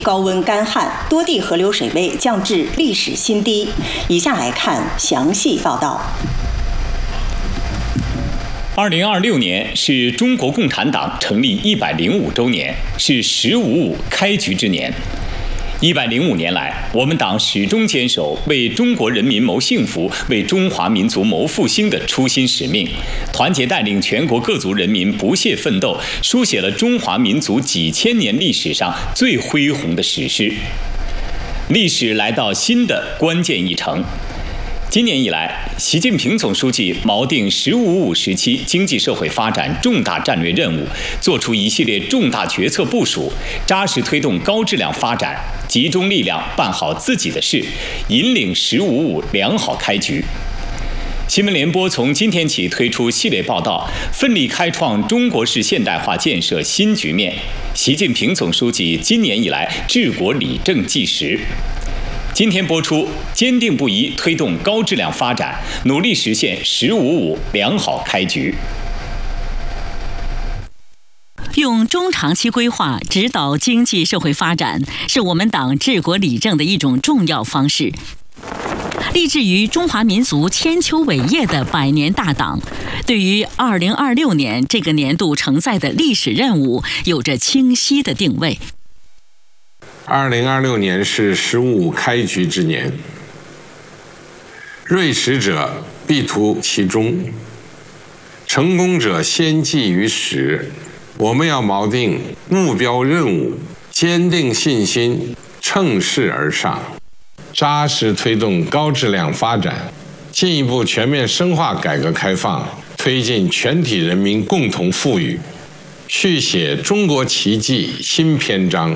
高温干旱，多地河流水位降至历史新低。以下来看详细报道。 2026年是中国共产党成立105周年，是10.55开局之年。105年来，我们党始终坚守为中国人民谋幸福、为中华民族谋复兴的初心使命，团结带领全国各族人民不懈奋斗，书写了中华民族几千年历史上最恢宏的史诗。历史来到新的关键一程。今年以来，习近平总书记锚定“15·55”时期经济社会发展重大战略任务，作出一系列重大决策部署，扎实推动高质量发展，集中力量办好自己的事，引领“15·55”良好开局。新闻联播从今天起推出系列报道，奋力开创中国式现代化建设新局面。习近平总书记今年以来治国理政纪实。今天播出，坚定不移推动高质量发展，努力实现“15·55”良好开局。 用中长期规划指导经济社会发展，是我们党治国理政的一种重要方式。立志于中华民族千秋伟业的百年大党，对于2026年这个年度承载的历史任务，有着清晰的定位。 2026年是“15·55”开局之年，锐始者必图其中，成功者先记于始。我们要锚定目标任务，坚定信心，乘势而上，扎实推动高质量发展，进一步全面深化改革开放，推进全体人民共同富裕，续写中国奇迹新篇章。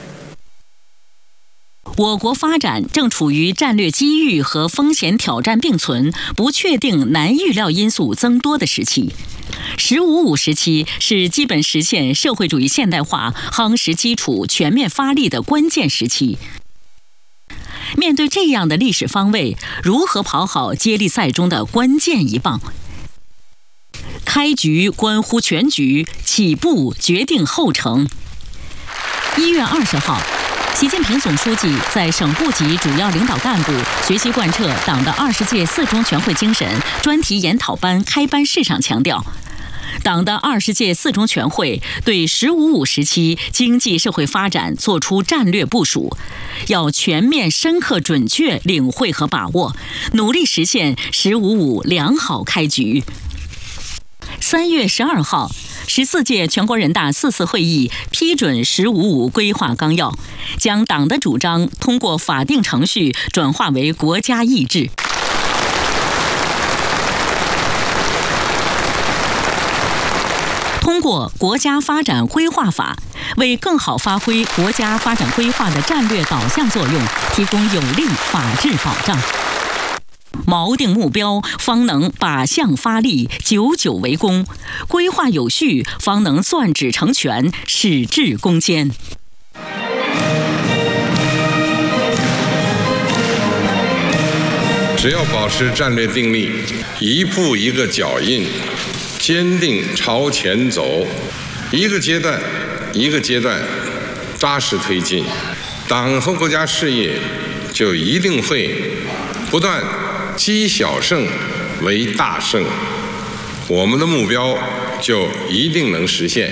我国发展正处于战略机遇和风险挑战并存、不确定难预料因素增多的时期。“15·55”时期是基本实现社会主义现代化夯实基础、全面发力的关键时期。面对这样的历史方位，如何跑好接力赛中的关键一棒？开局关乎全局，起步决定后程。1月20号。习近平总书记在省部级主要领导干部学习贯彻党的20届四中全会精神专题研讨班开班式上强调，党的20届四中全会对“15·55”时期经济社会发展作出战略部署，要全面、深刻、准确领会和把握，努力实现“15·55”良好开局。3月12号。14届全国人大4次会议批准“15·55”规划纲要，将党的主张通过法定程序转化为国家意志。通过《国家发展规划法》，为更好发挥国家发展规划的战略导向作用，提供有力法治保障。锚定目标，方能靶向发力，久久为功；规划有序，方能攥指成拳，矢志攻坚。 只要保持战略定力，一步一个脚印，坚定朝前走，一个阶段一个阶段扎实推进，党和国家事业就一定会不断积小胜为大胜，我们的目标就一定能实现。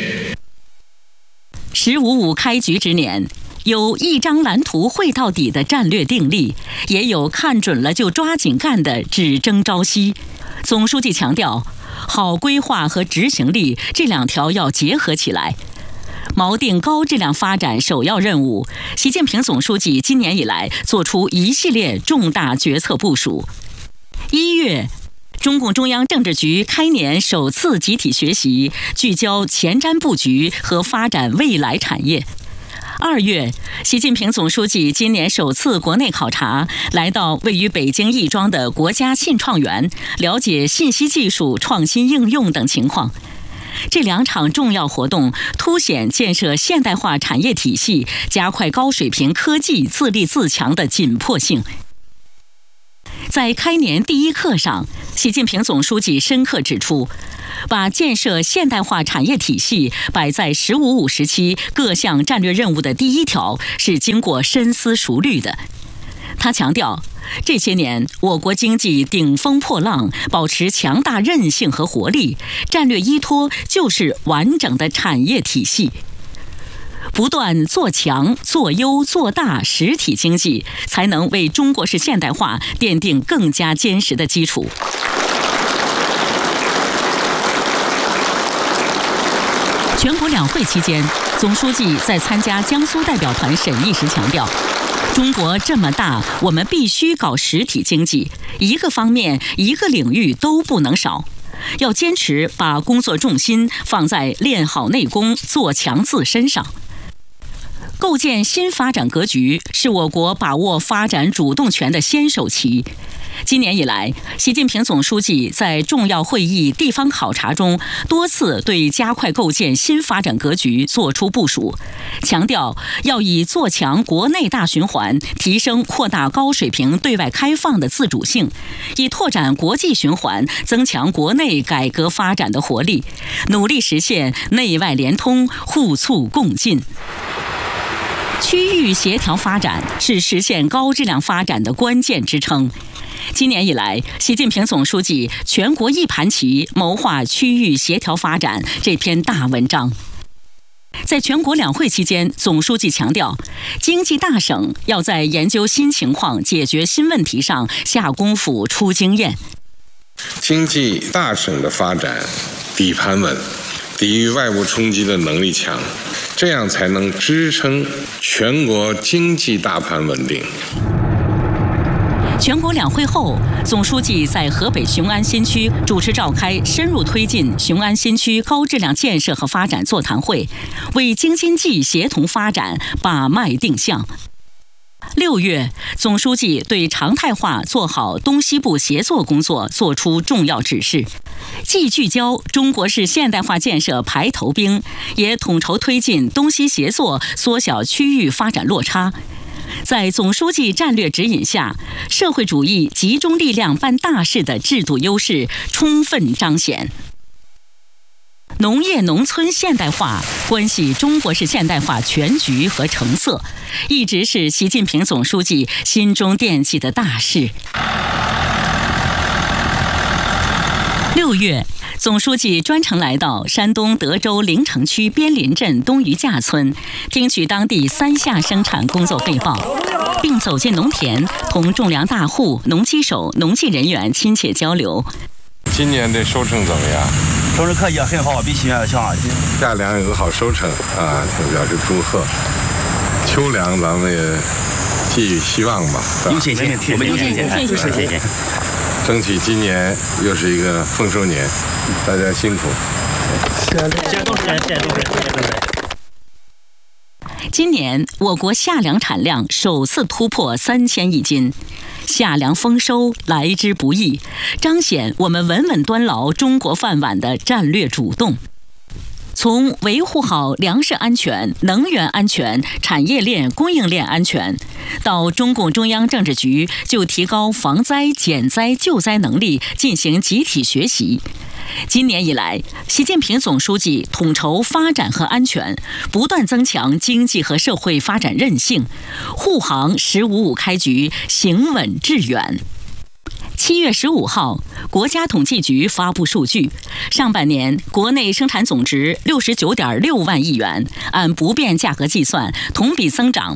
“15·55”开局之年，有一张蓝图绘到底的战略定力，也有看准了就抓紧干的只争朝夕。总书记强调，好规划和执行力这两条要结合起来。锚定高质量发展首要任务，习近平总书记今年以来作出一系列重大决策部署。1月，中共中央政治局开年首次集体学习，聚焦前瞻布局和发展未来产业。2月，习近平总书记今年首次国内考察，来到位于北京亦庄的国家信创园，了解信息技术创新应用等情况。这两场重要活动凸显建设现代化产业体系、加快高水平科技自立自强的紧迫性。在开年第一课上， 习近平总书记深刻指出，把建设现代化产业体系摆在“十五五”时期各项战略任务的第一条，是经过深思熟虑的。他强调，这些年我国经济顶风破浪，保持强大韧性和活力，战略依托就是完整的产业体系。不断做强、做优、做大实体经济，才能为中国式现代化奠定更加坚实的基础。全国两会期间，总书记在参加江苏代表团审议时强调，中国这么大，我们必须搞实体经济，一个方面、一个领域都不能少。要坚持把工作重心放在练好内功、做强自身上。构建新发展格局是我国把握发展主动权的先手棋。今年以来，习近平总书记在重要会议、地方考察中多次对加快构建新发展格局作出部署，强调要以做强国内大循环、提升扩大高水平对外开放的自主性，以拓展国际循环、增强国内改革发展的活力，努力实现内外联通、互促共进。区域协调发展是实现高质量发展的关键支撑。今年以来，习近平总书记全国一盘棋谋划区域协调发展这篇大文章。在全国两会期间，总书记强调，经济大省要在研究新情况、解决新问题上下功夫、出经验。 经济大省的发展底盘稳，抵御外部冲击的能力强，这样才能支撑全国经济大盘稳定。 全国两会后，总书记在河北雄安新区主持召开深入推进雄安新区高质量建设和发展座谈会，为京津冀协同发展把脉定向。6月，总书记对常态化做好东西部协作工作作出重要指示，既聚焦中国式现代化建设排头兵，也统筹推进东西协作，缩小区域发展落差。在总书记战略指引下，社会主义集中力量办大事的制度优势充分彰显。农业农村现代化关系中国式现代化全局和成色，一直是习近平总书记心中惦记的大事。6月，总书记专程来到山东德州临城区边林镇东余架村，听取当地3下生产工作汇报，并走进农田，同种粮大户、农机手、农技人员亲切交流。 今年的收成怎么样？ 收成可以，很好，比去年要强。 夏粮有个好收成啊，表示祝贺。秋粮咱们也寄予希望吧。 有信心，我们有信心，有信心。 争取今年又是一个丰收年，大家辛苦。 谢谢董事长，谢谢董事长。 今年我国夏粮产量首次突破3000亿斤，夏粮丰收来之不易，彰显我们稳稳端牢中国饭碗的战略主动。从维护好粮食安全、能源安全、产业链、供应链安全，到中共中央政治局就提高防灾、减灾、救灾能力进行集体学习。今年以来，习近平总书记统筹发展和安全，不断增强经济和社会发展韧性，护航“15+5”开局，行稳致远。7月15号，国家统计局发布数据，上半年国内生产总值69.6万亿元，按不变价格计算，同比增长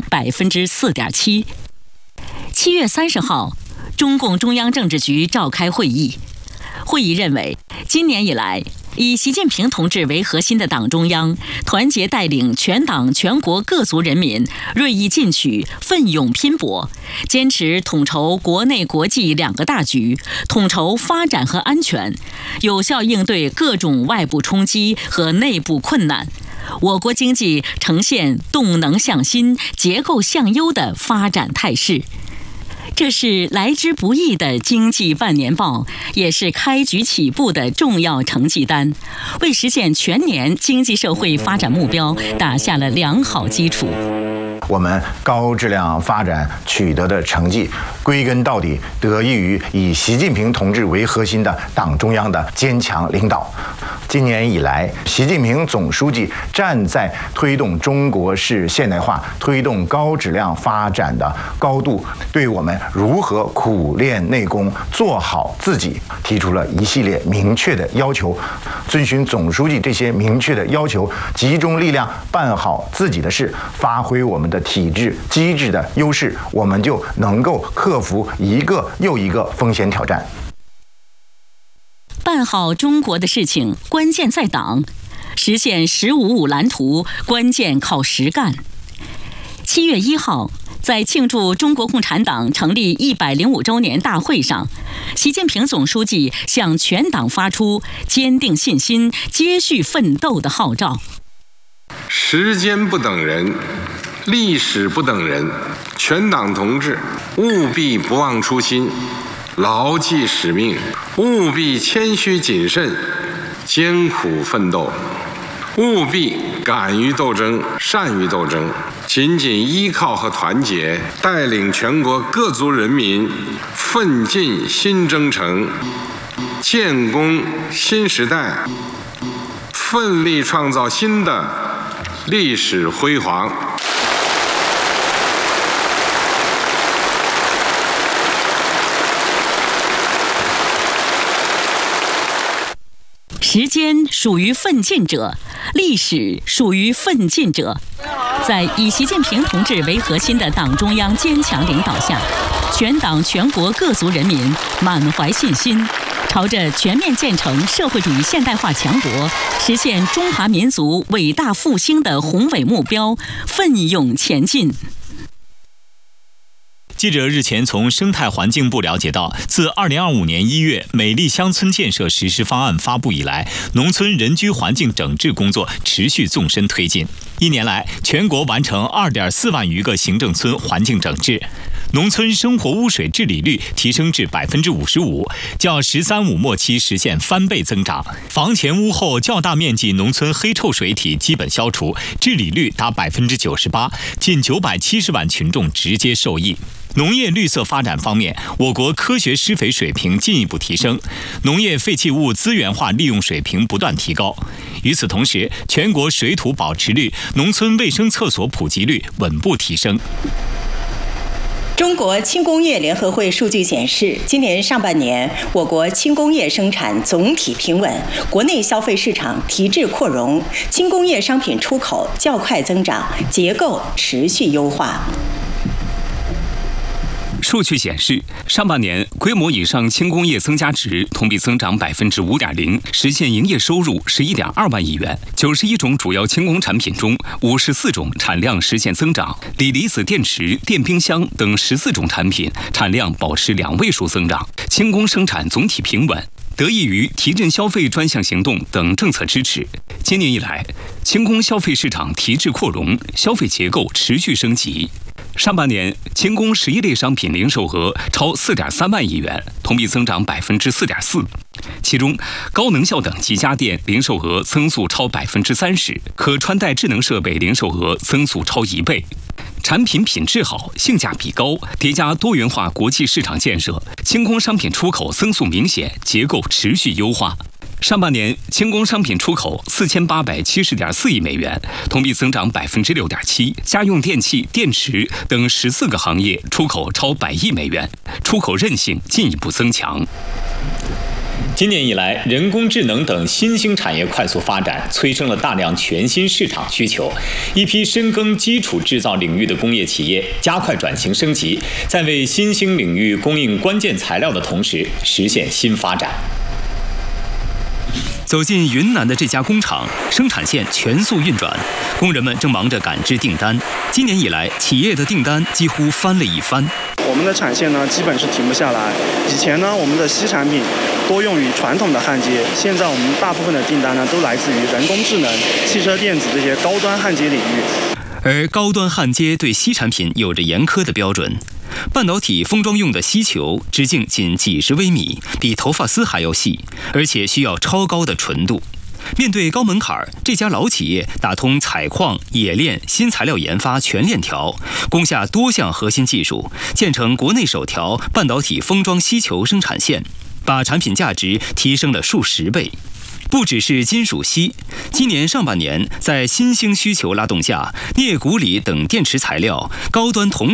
4.7%。7月30号，中共中央政治局召开会议，会议认为，今年以来，以习近平同志为核心的党中央团结带领全党全国各族人民锐意进取、奋勇拼搏，坚持统筹国内国际2个大局，统筹发展和安全，有效应对各种外部冲击和内部困难，我国经济呈现动能向新、结构向优的发展态势。这是来之不易的经济半年报，也是开局起步的重要成绩单，为实现全年经济社会发展目标打下了良好基础。 我们高质量发展取得的成绩，归根到底得益于以习近平同志为核心的党中央的坚强领导。今年以来，习近平总书记站在推动中国式现代化、推动高质量发展的高度，对我们如何苦练内功、做好自己提出了一系列明确的要求。遵循总书记这些明确的要求，集中力量办好自己的事，发挥我们的体制机制的优势，我们就能够克服一个又一个风险挑战。 办好中国的事情，关键在党；实现“15+5”蓝图，关键靠实干。7月1号，在庆祝中国共产党成立105周年大会上，习近平总书记向全党发出坚定信心、接续奋斗的号召。 时间不等人，历史不等人，全党同志务必不忘初心，牢记使命，务必谦虚谨慎，艰苦奋斗，务必敢于斗争，善于斗争，紧紧依靠和团结，带领全国各族人民奋进新征程，建功新时代，奋力创造新的历史辉煌。 时间属于奋进者，历史属于奋进者。在以习近平同志为核心的党中央坚强领导下，全党全国各族人民满怀信心，朝着全面建成社会主义现代化强国、实现中华民族伟大复兴的宏伟目标奋勇前进。 记者日前从生态环境部了解到，自2025年1月美丽乡村建设实施方案发布以来，农村人居环境整治工作持续纵深推进。1年来，全国完成2.4万余个行政村环境整治，农村生活污水治理率提升至55%，较“十三五”末期实现翻倍增长。房前屋后较大面积农村黑臭水体基本消除，治理率达98%，近970万群众直接受益。农业绿色发展方面，我国科学施肥水平进一步提升，农业废弃物资源化利用水平不断提高。与此同时，全国水土保持率、农村卫生厕所普及率稳步提升。 中国轻工业联合会数据显示，今年上半年，我国轻工业生产总体平稳，国内消费市场提质扩容，轻工业商品出口较快增长，结构持续优化。 数据显示，上半年规模以上轻工业增加值同比增长5.0%，实现营业收入11.2万亿元。91种主要轻工产品中，54种产量实现增长，锂离子电池、电冰箱等14种产品产量保持2位数增长，轻工生产总体平稳。得益于提振消费专项行动等政策支持，今年以来，轻工消费市场提质扩容，消费结构持续升级。上半年，轻工11类商品零售额超4.3万亿元，同比增长4.4%。其中，高能效等级家电零售额增速超30%，可穿戴智能设备零售额增速超1倍。产品品质好，性价比高，叠加多元化国际市场建设，轻工商品出口增速明显，结构持续优化。上半年，轻工商品出口4870.4亿美元，同比增长6.7%。家用电器、电池等14个行业出口超100亿美元，出口韧性进一步增强。 今年以来，人工智能等新兴产业快速发展，催生了大量全新市场需求。一批深耕基础制造领域的工业企业加快转型升级，在为新兴领域供应关键材料的同时，实现新发展。 走进云南的这家工厂，生产线全速运转，工人们正忙着赶制订单。今年以来，企业的订单几乎翻了一番。 我们的产线呢，基本是停不下来。以前呢，我们的硒产品多用于传统的焊接，现在我们大部分的订单呢，都来自于人工智能、汽车电子这些高端焊接领域。 而高端焊接对硒产品有着严苛的标准。半导体封装用的硒球直径仅几十微米，比头发丝还要细，而且需要超高的纯度。 面对高门槛，这家老企业打通采矿、冶炼、新材料研发全链条，攻下多项核心技术，建成国内首条半导体封装吸球生产线，把产品价值提升了数十倍。不只是金属锡，今年上半年在新兴需求拉动下，镍钴锂等电池材料、高端铜